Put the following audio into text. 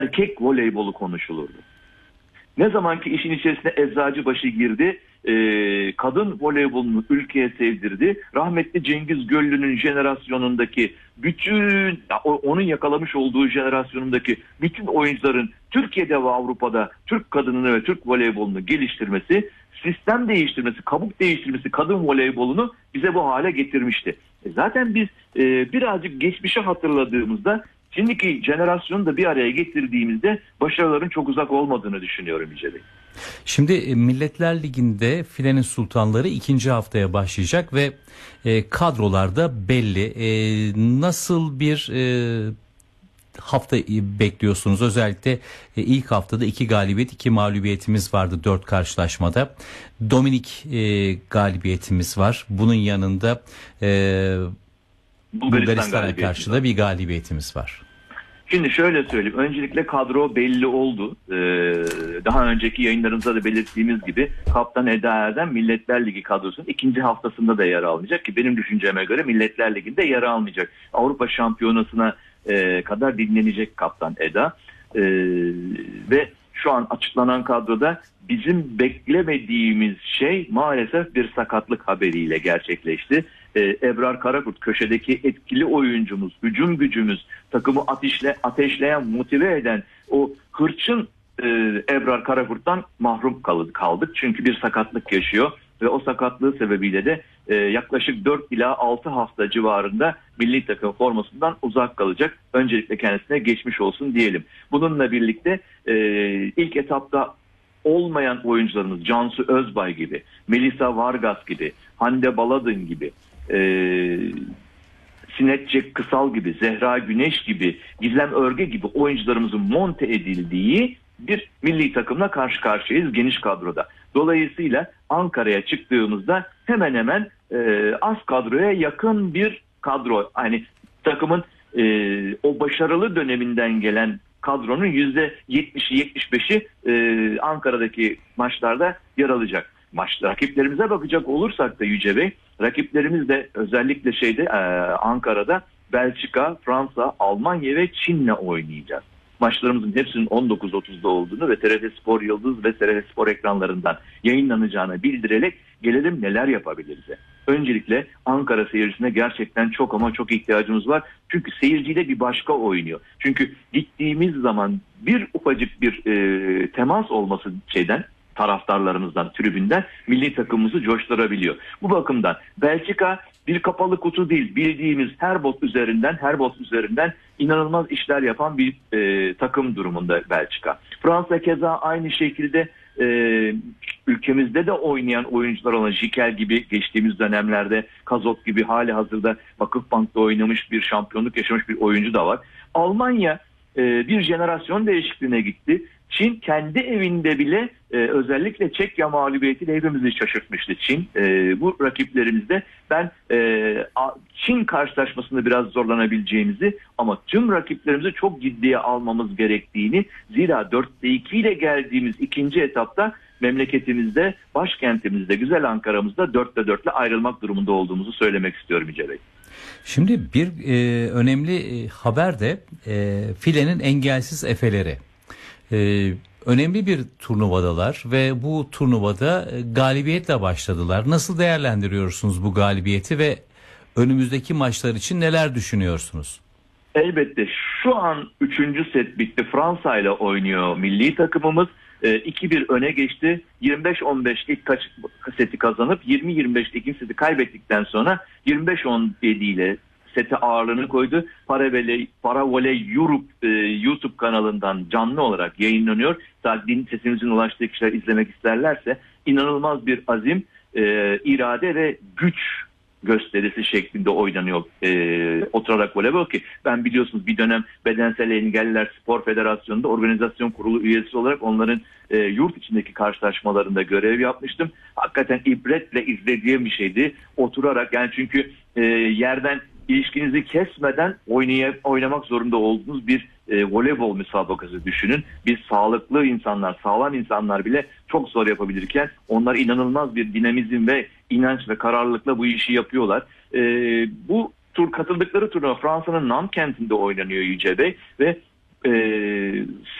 erkek voleybolu konuşulurdu. Ne zaman ki işin içerisine Eczacıbaşı girdi, kadın voleybolunu ülkeye sevdirdi. Rahmetli Cengiz Göllü'nün jenerasyonundaki bütün, onun yakalamış olduğu jenerasyonundaki bütün oyuncuların Türkiye'de ve Avrupa'da Türk kadınını ve Türk voleybolunu geliştirmesi, sistem değiştirmesi, kabuk değiştirmesi kadın voleybolunu bize bu hale getirmişti. Zaten biz birazcık geçmişi hatırladığımızda, şimdiki jenerasyonu da bir araya getirdiğimizde başarıların çok uzak olmadığını düşünüyorum Yüce Bey. Şimdi Milletler Ligi'nde filenin sultanları ikinci haftaya başlayacak ve kadrolarda belli. Nasıl bir hafta bekliyorsunuz? Özellikle ilk haftada 2 galibiyet 2 mağlubiyetimiz vardı 4 karşılaşmada. Dominik galibiyetimiz var. Bunun yanında Bulgaristan'a karşı da bir galibiyetimiz var. Şimdi şöyle söyleyeyim. Öncelikle kadro belli oldu. Daha önceki yayınlarımızda da belirttiğimiz gibi Kaptan Eda Erdem Milletler Ligi kadrosunun ikinci haftasında da yer almayacak ki benim düşünceme göre Milletler Ligi'nde yer almayacak. Avrupa Şampiyonası'na kadar dinlenecek Kaptan Eda. Ve şu an açıklanan kadroda bizim beklemediğimiz şey maalesef bir sakatlık haberiyle gerçekleşti. Ebrar Karakurt, köşedeki etkili oyuncumuz, hücum gücümüz, takımı ateşleyen, motive eden o hırçın Ebrar Karakurt'tan mahrum kaldık. Çünkü bir sakatlık yaşıyor ve o sakatlığı sebebiyle de yaklaşık 4 ila 6 hafta civarında milli takım formasından uzak kalacak. Öncelikle kendisine geçmiş olsun diyelim. Bununla birlikte ilk etapta olmayan oyuncularımız Cansu Özbay gibi, Melisa Vargas gibi, Hande Baladın gibi, Sinetçek Kısal gibi, Zehra Güneş gibi, Gizem Örge gibi oyuncularımızın monte edildiği bir milli takımla karşı karşıyayız geniş kadroda. Dolayısıyla Ankara'ya çıktığımızda hemen hemen az kadroya yakın bir kadro. Hani takımın o başarılı döneminden gelen kadronun %70'i 75'i Ankara'daki maçlarda yer alacak. Rakiplerimize bakacak olursak da Yüce Bey, rakiplerimiz de özellikle Ankara'da Belçika, Fransa, Almanya ve Çin'le oynayacağız. Maçlarımızın hepsinin 19.30'da olduğunu ve TRT Spor Yıldız ve TRT Spor ekranlarından yayınlanacağını bildirerek gelelim neler yapabiliriz. Öncelikle Ankara seyircisine gerçekten çok ama çok ihtiyacımız var. Çünkü seyirciyle bir başka oynuyor. Çünkü gittiğimiz zaman bir ufacık bir temas olması taraftarlarımızdan, tribünden milli takımımızı coşturabiliyor. Bu bakımdan Belçika bir kapalı kutu değil. Bildiğimiz her bot üzerinden inanılmaz işler yapan bir takım durumunda Belçika. Fransa keza aynı şekilde ülkemizde de oynayan oyuncular olan Jikel gibi geçtiğimiz dönemlerde Kazok gibi hali hazırda Vakıfbank'ta oynamış bir şampiyonluk yaşamış bir oyuncu da var. Almanya bir jenerasyon değişikliğine gitti. Çin kendi evinde bile özellikle Çekya mağlubiyetiyle hepimizi şaşırtmıştı Çin. Bu rakiplerimizde ben Çin karşılaşmasında biraz zorlanabileceğimizi ama tüm rakiplerimizi çok ciddiye almamız gerektiğini, zira 4'te 2 ile geldiğimiz ikinci etapta memleketimizde, başkentimizde, güzel Ankara'mızda 4'te 4 ile ayrılmak durumunda olduğumuzu söylemek istiyorum Yüce Bey. Şimdi bir önemli haber de filenin engelsiz efeleri. Önemli bir turnuvadalar ve bu turnuvada galibiyetle başladılar. Nasıl değerlendiriyorsunuz bu galibiyeti ve önümüzdeki maçlar için neler düşünüyorsunuz? Elbette şu an 3. set bitti. Fransa ile oynuyor milli takımımız. 2-1 öne geçti. 25-15 ilk seti kazanıp 20-25 ikinci seti kaybettikten sonra 25-17 ile sete ağırlığını koydu. Paravoley Europe YouTube kanalından canlı olarak yayınlanıyor. Sadece sesimizin ulaştığı kişiler izlemek isterlerse inanılmaz bir azim, irade ve güç gösterisi şeklinde oynanıyor oturarak voleybol ki ben biliyorsunuz bir dönem Bedensel Engelliler Spor Federasyonu'nda organizasyon kurulu üyesi olarak onların yurt içindeki karşılaşmalarında görev yapmıştım. Hakikaten ibretle izlediğim bir şeydi. Oturarak yani çünkü yerden ilişkinizi kesmeden oynamak zorunda olduğunuz bir voleybol müsabakası düşünün. Biz sağlıklı insanlar, sağlam insanlar bile çok zor yapabilirken onlar inanılmaz bir dinamizm ve inanç ve kararlılıkla bu işi yapıyorlar. Bu katıldıkları turnuva Fransa'nın Nantes kentinde oynanıyor Yüce Bey ve e,